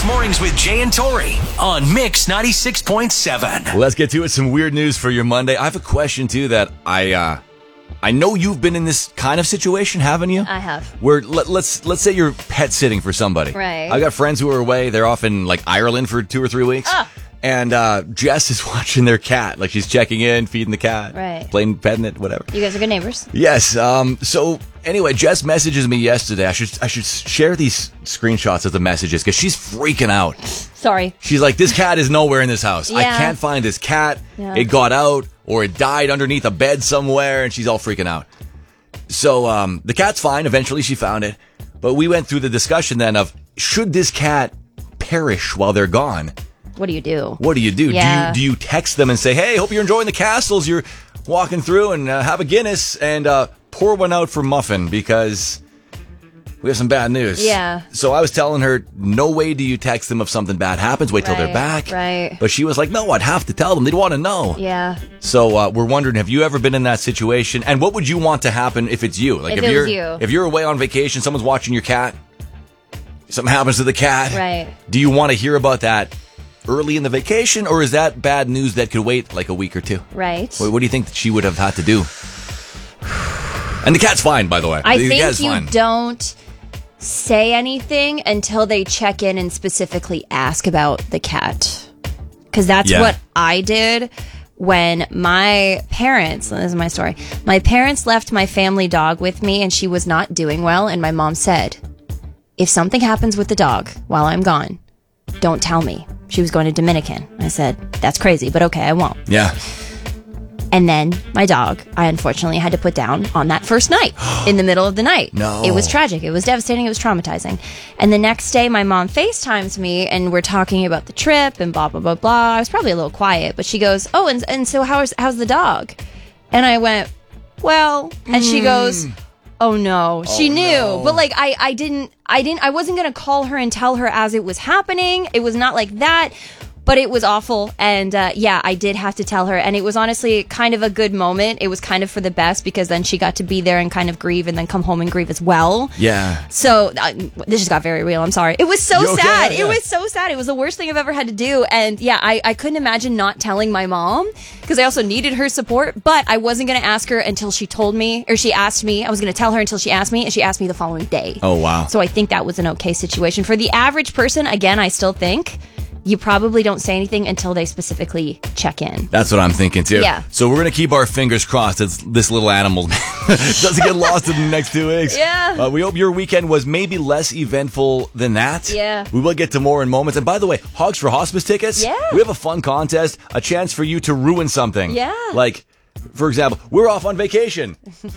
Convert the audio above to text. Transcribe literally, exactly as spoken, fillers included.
Weekdays mornings with Jay and Tori on Mix ninety-six point seven. Let's get to it. Some weird news for your Monday. I have a question, too, that I uh, I know you've been in this kind of situation, haven't you? I have. Where let, let's let's say you're pet sitting for somebody. Right. I got friends who are away. They're off in like Ireland for two or three weeks. Oh. And uh, Jess is watching their cat. Like she's checking in, feeding the cat. Right. Playing, petting it, whatever. You guys are good neighbors. Yes. Um, so anyway, Jess messages me yesterday. I should I should share these screenshots of the messages because she's freaking out. Sorry. She's like, this cat is nowhere in this house. I Yeah. can't find this cat. Yeah. It got out or it died underneath a bed somewhere, and she's all freaking out. So um, the cat's fine. Eventually she found it. But we went through the discussion then of, should this cat perish while they're gone? What do you do? What do you do? Yeah. Do you do you text them and say, hey, hope you're enjoying the castles you're walking through, and uh, have a Guinness and uh, pour one out for Muffin because we have some bad news. Yeah. So I was telling her, no way do you text them if something bad happens. Wait till they're Right, back. right. But she was like, no, I'd have to tell them. They'd want to know. Yeah. So uh, we're wondering, have you ever been in that situation? And what would you want to happen if it's you? Like If if, it you're was you. if you're away on vacation, someone's watching your cat, something happens to the cat. Right. Do you want to hear about that early in the vacation, or is that bad news that could wait like a week or two? Right. What, what do you think that she would have had to do? And the cat's fine, by the way. I the think cat's you fine. don't say anything until they check in and specifically ask about the cat. Because that's Yeah. what I did when my parents, this is my story, my parents left my family dog with me and she was not doing well. And my mom said, if something happens with the dog while I'm gone, don't tell me. She was going to Dominican. I said, that's crazy, but okay, I won't. Yeah. And then my dog, I unfortunately had to put down on that first night in the middle of the night. No. It was tragic. It was devastating. It was traumatizing. And the next day, my mom FaceTimes me and we're talking about the trip and blah, blah, blah, blah. I was probably a little quiet, but she goes, oh, and, and so how's, how's the dog? And I went, well, and she goes, oh no, she Oh, knew. no. But like, I, I didn't, I didn't, I wasn't going to call her and tell her as it was happening. It was not like that. But it was awful, and uh, yeah, I did have to tell her, and it was honestly kind of a good moment. It was kind of for the best, because then she got to be there and kind of grieve, and then come home and grieve as well. Yeah. So, uh, this just got very real, I'm sorry. It was so You okay? sad. Yeah. It was so sad. It was the worst thing I've ever had to do, and yeah, I, I couldn't imagine not telling my mom, because I also needed her support, but I wasn't going to ask her until she told me, or she asked me. I was going to tell her until she asked me, and she asked me the following day. Oh, wow. So I think that was an okay situation. For the average person, again, I still think you probably don't say anything until they specifically check in. That's what I'm thinking, too. Yeah. So we're going to keep our fingers crossed that this little animal doesn't get lost in the next two weeks. Yeah. Uh, we hope your weekend was maybe less eventful than that. Yeah. We will get to more in moments. And by the way, Hogs for Hospice tickets. Yeah. We have a fun contest, a chance for you to ruin something. Yeah. Like, for example, we're off on vacation.